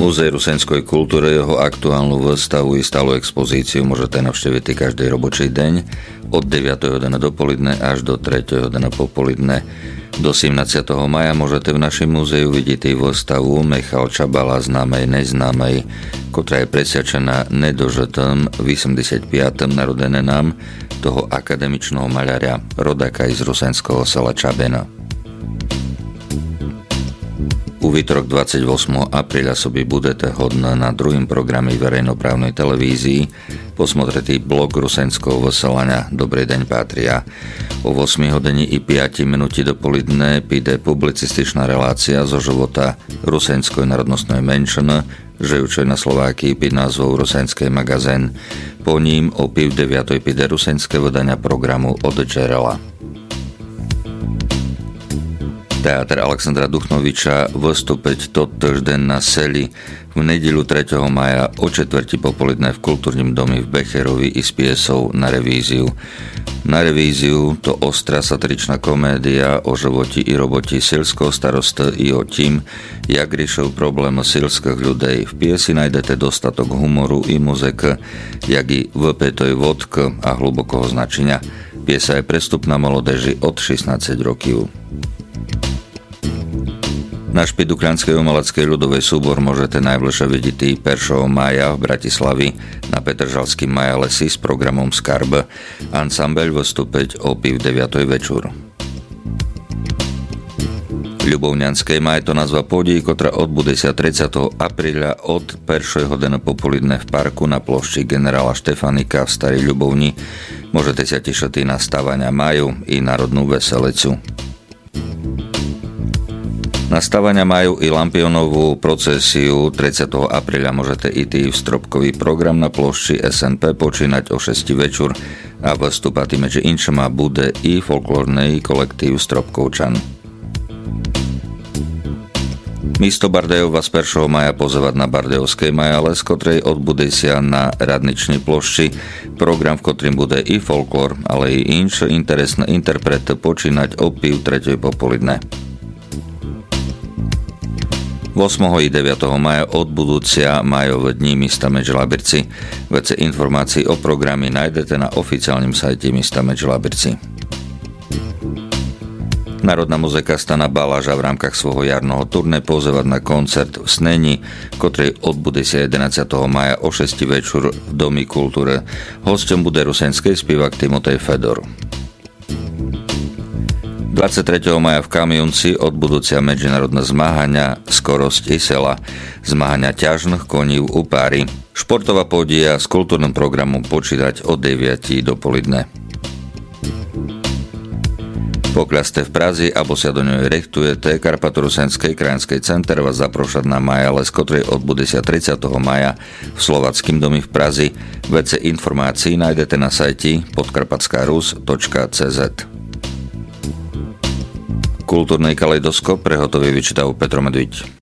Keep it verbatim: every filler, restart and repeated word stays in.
Múzej rusenskej kultúry, jeho aktuálnu výstavu i stálu expozíciu môžete navštíviť každý robočí deň od deviatej hodiny dopoludne až do tretej hodiny popoludne. Do sedemnásteho maja môžete v našom múzeu vidieť výstavu Michal Čabala známej neznámej, ktorá je presvedčená nedožitým osemdesiatpiatym narodeninám toho akademičného maľaria, rodáka z rusenského sela Čabena. U výtorok dvadsiateho ôsmeho apríla soby budete hodné na druhým programe verejnoprávnej televízii posmotretý blok rusenského vysielania Dobrý deň Patria. O ôsmej hodine i päť minúty dopoludne príde publicističná relácia zo života rusenskej národnostnej menšiny, žijúcej na Slovákii pod názvou Rusenský magazín. Po ním o pів deviatej príde rusenské vydania programu Od Džerela. Teatr Alexandra Duchnoviča vystúpiť tot týždeň na Seli v nedeľu tretieho maja o četvrti popoludne v Kultúrnym domi v Becherovi i s piesou Na revíziu. Na revíziu to ostrá satiričná komédia o životi i roboti silského starosta i o tým, jak riešujú problém silských ľudí. V piesi nájdete dostatok humoru i muziky, jak i vypätoj vodky a hlubokého značenia. Piesa je prestupná malodeži od šestnásť rokov. Náš Pidukľanskej umeleckej ľudovej súbor môžete najbližšie vidieť prvého mája v Bratislavi na Petržalským Majalesi s programom Skarb. Ansámbel vystúpiť o pів deviatej večer. Ľubovňanskej maj to nazva podij, ktorá odbude sa tridsiateho apríla od prvej hodiny popoludne v parku na plošči generála Štefanika v Starej Ľubovni. Môžete sa tešiť na stavania maju i národnú veselicu. Na stavania majú i lampionovú procesiu tridsiateho apríla môžete ísť v stropkový program na plošči es en pé počínať o šesť večer a vystúpať medzi inšima bude i folklórny kolektív Stropkovčan. Místo Bardejov vás prvého maja pozývať na Bardejovskej majale, z ktorej odbude sa na Radničnej plošči program, v ktorým bude i folklór, ale i inšie interesné interprety počínať o pів tretej popoludne. ôsmeho i deviateho maja odbudúcia majové dní Mista Medželabirci. Vece informácií o programe nájdete na oficiálnym sajte Mista Medželabirci. Národná muzika Stana Baláža v rámkach svojho jarného turné pozývať na koncert v Sneni, ktorý odbude sa jedenásteho maja o šesť večer v Domi kultúry. Hosťom bude rusenský spevák Timotej Fedor. dvadsiateho tretieho maja v Kamionci odbudúcia medzinárodné zmáhania Skorosť i sela, zmáhania ťažných koní v Upári. Športová podia s kultúrnym programom počítať od deviatej dopoludne. Pokiaľ ste v Prazi alebo sa do ňoj rechtujete, Karpato-Rusenskej krajinskej center vás zaprošať na majale, z ktorej odbude sa tridsiateho maja v Slovackým domi v Prazi. Vece informácií nájdete na sajte podkarpatskarus bodka cé zet. Kultúrny kaleidoskop prehotový vyčítav Petro Medviť.